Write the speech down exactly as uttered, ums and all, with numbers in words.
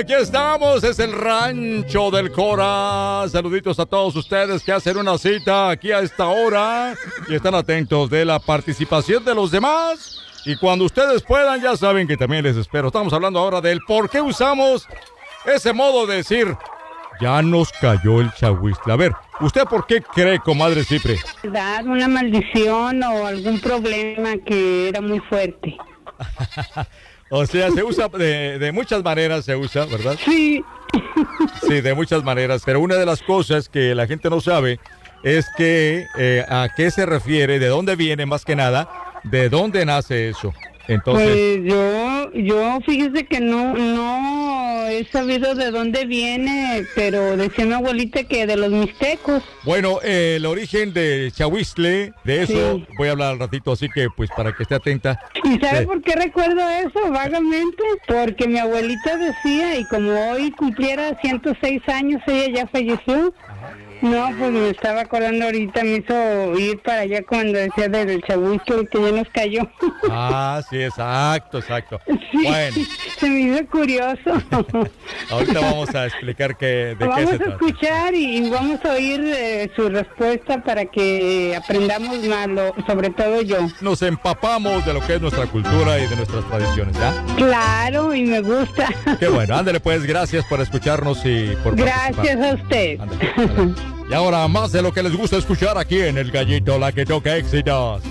aquí estamos, es el Rancho del Cora. Saluditos a todos ustedes que hacen una cita aquí a esta hora y están atentos de la participación de los demás. Y cuando ustedes puedan, ya saben que también les espero. Estamos hablando ahora del por qué usamos ese modo de decir, ya nos cayó el chahuistle. A ver, ¿usted por qué cree, comadre Cipre? ¿Verdad? Una maldición o algún problema que era muy fuerte. O sea, se usa de, de muchas maneras, se usa, ¿verdad? Sí. Sí, de muchas maneras. Pero una de las cosas que la gente no sabe es que eh, a qué se refiere, de dónde viene más que nada, de dónde nace eso. Entonces, pues yo, yo fíjese que no, no he sabido de dónde viene, pero decía mi abuelita que de los mixtecos. Bueno, eh, el origen de chahuistle, de eso Sí. voy a hablar al ratito, así que pues para que esté atenta. ¿Y sabe Eh, por qué recuerdo eso vagamente? Porque mi abuelita decía, y como hoy cumpliera ciento seis años, ella ya falleció. No, pues me estaba acordando ahorita, me hizo ir para allá cuando decía del chahuistle que ya nos cayó. Ah, sí, exacto, exacto. Sí, Bueno, se me hizo curioso. ahorita vamos a explicar que, de qué Vamos se a trata. escuchar y, y vamos a oír eh, su respuesta para que aprendamos más, lo- sobre todo yo. Nos empapamos de lo que es nuestra cultura y de nuestras tradiciones, ¿ya? Claro, y me gusta. Qué bueno, ándale pues, gracias por escucharnos y por Gracias participar. a usted. Ándale, ándale. Y ahora más de lo que les gusta escuchar aquí en El Gallito, la que toca éxitos.